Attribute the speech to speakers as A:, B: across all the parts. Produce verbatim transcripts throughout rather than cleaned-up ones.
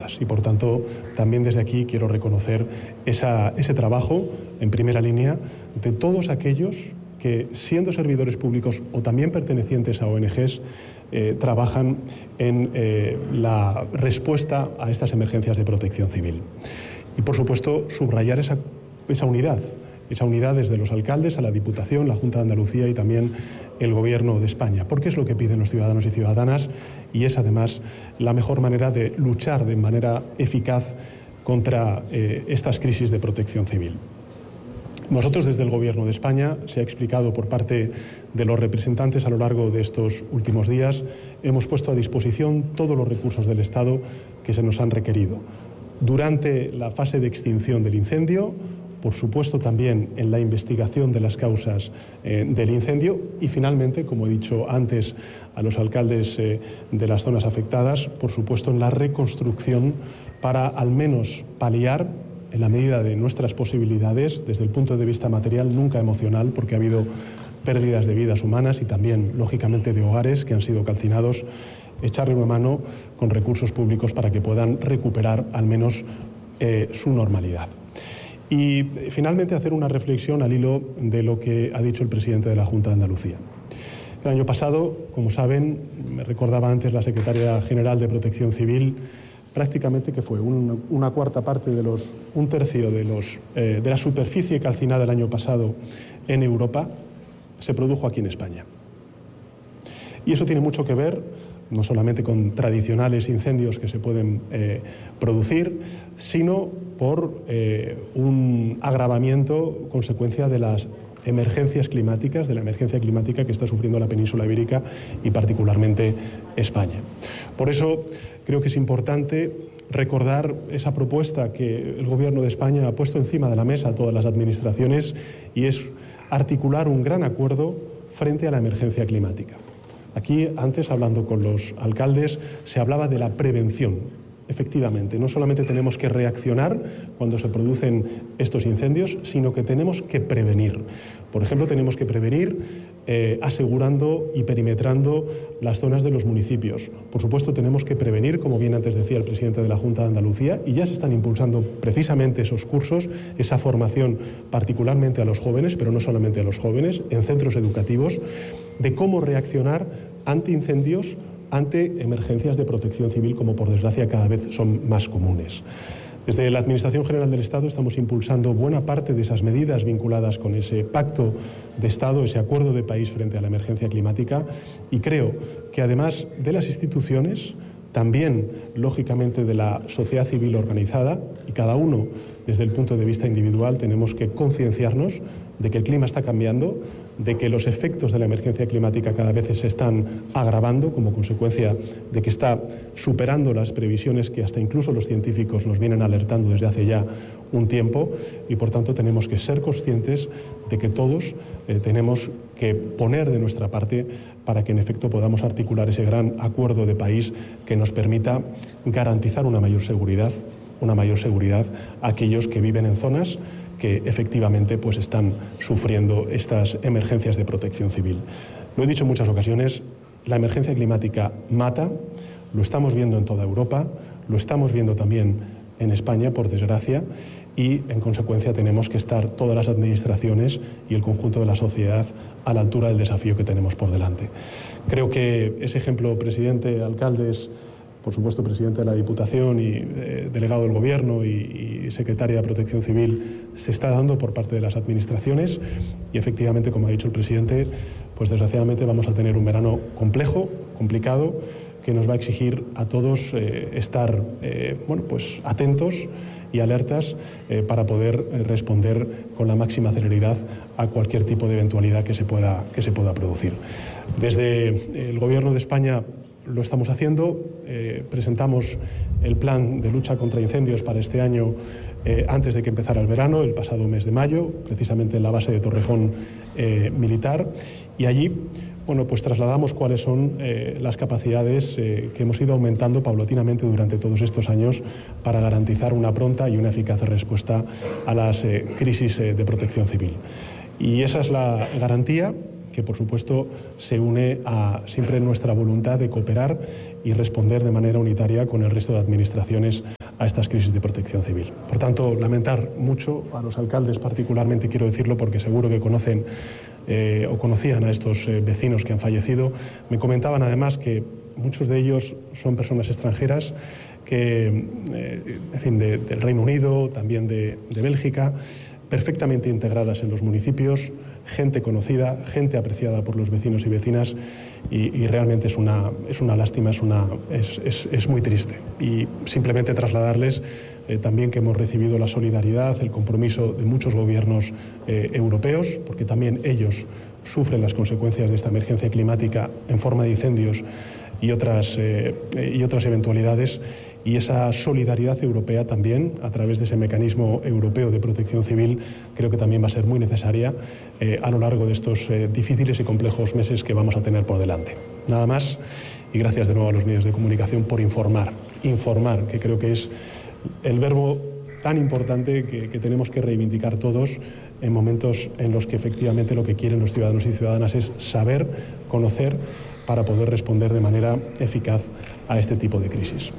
A: afectadas. Y por tanto, también desde aquí quiero reconocer esa, ese trabajo en primera línea de todos aquellos que, siendo servidores públicos o también pertenecientes a O N Ges, eh, trabajan en eh, la respuesta a estas emergencias de protección civil. Y, por supuesto, subrayar esa, esa unidad, esa unidad desde los alcaldes a la Diputación, la Junta de Andalucía y también el Gobierno de España, porque es lo que piden los ciudadanos y ciudadanas y es, además, la mejor manera de luchar de manera eficaz contra eh, estas crisis de protección civil. Nosotros, desde el Gobierno de España, se ha explicado por parte de los representantes a lo largo de estos últimos días, hemos puesto a disposición todos los recursos del Estado que se nos han requerido. Durante la fase de extinción del incendio, por supuesto también en la investigación de las causas eh, del incendio y finalmente, como he dicho antes a los alcaldes eh, de las zonas afectadas, por supuesto en la reconstrucción para al menos paliar, en la medida de nuestras posibilidades, desde el punto de vista material, nunca emocional, porque ha habido pérdidas de vidas humanas y también, lógicamente, de hogares que han sido calcinados, echarle una mano con recursos públicos para que puedan recuperar al menos eh, su normalidad. Y finalmente hacer una reflexión al hilo de lo que ha dicho el presidente de la Junta de Andalucía. El año pasado, como saben, me recordaba antes la secretaria general de Protección Civil, prácticamente que fue una, una cuarta parte de los, un tercio de, los, eh, de la superficie calcinada el año pasado en Europa se produjo aquí en España. Y eso tiene mucho que ver no solamente con tradicionales incendios que se pueden eh, producir, sino por eh, un agravamiento consecuencia de las emergencias climáticas, de la emergencia climática que está sufriendo la península ibérica y particularmente España. Por eso creo que es importante recordar esa propuesta que el Gobierno de España ha puesto encima de la mesa a todas las administraciones y es articular un gran acuerdo frente a la emergencia climática. Aquí, antes, hablando con los alcaldes, se hablaba de la prevención. Efectivamente, no solamente tenemos que reaccionar cuando se producen estos incendios, sino que tenemos que prevenir. Por ejemplo, tenemos que prevenir eh, asegurando y perimetrando las zonas de los municipios. Por supuesto, tenemos que prevenir, como bien antes decía el presidente de la Junta de Andalucía, y ya se están impulsando precisamente esos cursos, esa formación particularmente a los jóvenes, pero no solamente a los jóvenes, en centros educativos, de cómo reaccionar ante incendios, ante emergencias de protección civil, como por desgracia cada vez son más comunes. Desde la Administración General del Estado estamos impulsando buena parte de esas medidas vinculadas con ese pacto de Estado, ese acuerdo de país frente a la emergencia climática, y creo que además de las instituciones, también, lógicamente, de la sociedad civil organizada, y cada uno, desde el punto de vista individual, tenemos que concienciarnos de que el clima está cambiando, de que los efectos de la emergencia climática cada vez se están agravando como consecuencia de que está superando las previsiones que hasta incluso los científicos nos vienen alertando desde hace ya un tiempo, y por tanto tenemos que ser conscientes de que todos eh, tenemos que poner de nuestra parte para que en efecto podamos articular ese gran acuerdo de país que nos permita garantizar una mayor seguridad, una mayor seguridad a aquellos que viven en zonas que efectivamente pues están sufriendo estas emergencias de protección civil. Lo he dicho en muchas ocasiones, la emergencia climática mata, lo estamos viendo en toda Europa, lo estamos viendo también en España, por desgracia, y en consecuencia tenemos que estar todas las administraciones y el conjunto de la sociedad a la altura del desafío que tenemos por delante. Creo que ese ejemplo, presidente, alcaldes, por supuesto, presidente de la Diputación y eh, delegado del Gobierno y, y secretaria de Protección Civil, se está dando por parte de las administraciones y efectivamente, como ha dicho el presidente, pues desgraciadamente vamos a tener un verano complejo, complicado, que nos va a exigir a todos eh, estar eh, bueno, pues atentos y alertas eh, para poder eh, responder con la máxima celeridad a cualquier tipo de eventualidad que se pueda, que se pueda producir. Desde el Gobierno de España lo estamos haciendo, eh, presentamos el plan de lucha contra incendios para este año eh, antes de que empezara el verano, el pasado mes de mayo, precisamente en la base de Torrejón eh, militar, y allí bueno, pues trasladamos cuáles son eh, las capacidades eh, que hemos ido aumentando paulatinamente durante todos estos años para garantizar una pronta y una eficaz respuesta a las eh, crisis eh, de protección civil. Y esa es la garantía que, por supuesto, se une a siempre nuestra voluntad de cooperar y responder de manera unitaria con el resto de administraciones a estas crisis de protección civil. Por tanto, lamentar mucho a los alcaldes, particularmente quiero decirlo porque seguro que conocen eh, o conocían a estos eh, vecinos que han fallecido. Me comentaban además que muchos de ellos son personas extranjeras que, eh, en fin, de, del Reino Unido, también de, de Bélgica, perfectamente integradas en los municipios, gente conocida, gente apreciada por los vecinos y vecinas, y, y realmente es una, es una lástima, es, una, es, es, es muy triste. Y simplemente trasladarles eh, también que hemos recibido la solidaridad, el compromiso de muchos gobiernos eh, europeos, porque también ellos sufren las consecuencias de esta emergencia climática en forma de incendios y otras, eh, y otras eventualidades, y esa solidaridad europea también, a través de ese mecanismo europeo de protección civil, creo que también va a ser muy necesaria eh, a lo largo de estos eh, difíciles y complejos meses que vamos a tener por delante. Nada más, y gracias de nuevo a los medios de comunicación por informar, informar, que creo que es el verbo tan importante que, que tenemos que reivindicar todos en momentos en los que efectivamente lo que quieren los ciudadanos y ciudadanas es saber, conocer, para poder responder de manera eficaz a este tipo de crisis.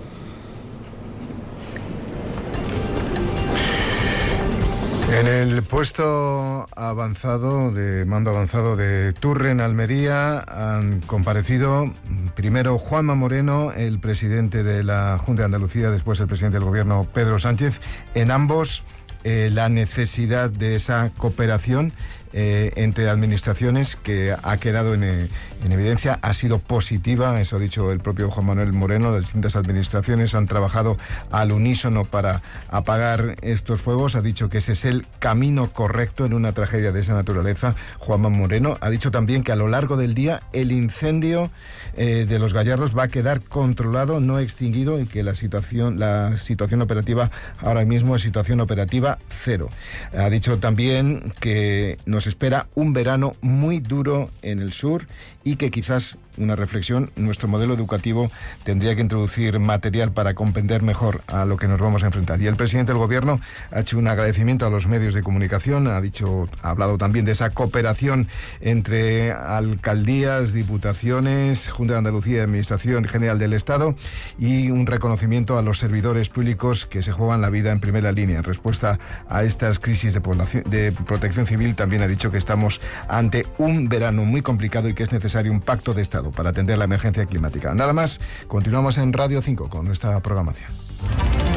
B: En el puesto avanzado, de mando avanzado de Turren, Almería, han comparecido primero Juanma Moreno, el presidente de la Junta de Andalucía, después el presidente del Gobierno, Pedro Sánchez. En ambos, eh, la necesidad de esa cooperación Eh, entre administraciones, que ha quedado en, en evidencia, ha sido positiva. Eso ha dicho el propio Juan Manuel Moreno. Las distintas administraciones han trabajado al unísono para apagar estos fuegos. Ha dicho que ese es el camino correcto en una tragedia de esa naturaleza. Juan Manuel Moreno ha dicho también que a lo largo del día el incendio eh, de Los Gallardos va a quedar controlado, no extinguido, y que la situación, la situación operativa ahora mismo es situación operativa cero. Ha dicho también que nos espera un verano muy duro en el sur y que quizás, una reflexión, nuestro modelo educativo tendría que introducir material para comprender mejor a lo que nos vamos a enfrentar. Y el presidente del Gobierno ha hecho un agradecimiento a los medios de comunicación, ha dicho, ha hablado también de esa cooperación entre alcaldías, diputaciones, Junta de Andalucía y Administración General del Estado, y un reconocimiento a los servidores públicos que se juegan la vida en primera línea en respuesta a estas crisis de, población, de protección civil. También ha dicho que estamos ante un verano muy complicado y que es necesario un pacto de Estado para atender la emergencia climática. Nada más, continuamos en Radio cinco con nuestra programación.